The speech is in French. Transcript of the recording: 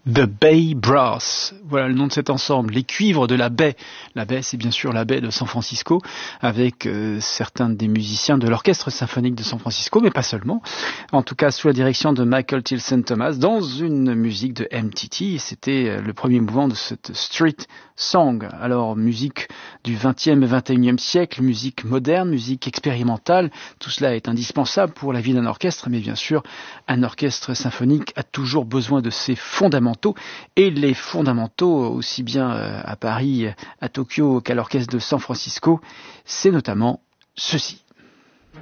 The Bay Brass, voilà le nom de cet ensemble, les cuivres de la baie. La baie, c'est bien sûr la baie de San Francisco, avec certains des musiciens de l'orchestre symphonique de San Francisco, mais pas seulement. En tout cas, sous la direction de Michael Tilson Thomas, dans une musique de MTT. C'était le premier mouvement de cette street song. Alors, musique du 20e et 21e siècle, musique moderne, musique expérimentale. Tout cela est indispensable pour la vie d'un orchestre, mais bien sûr, un orchestre symphonique a toujours besoin de ses fondamentaux. Et les fondamentaux, aussi bien à Paris, à Tokyo qu'à l'orchestre de San Francisco, c'est notamment ceci.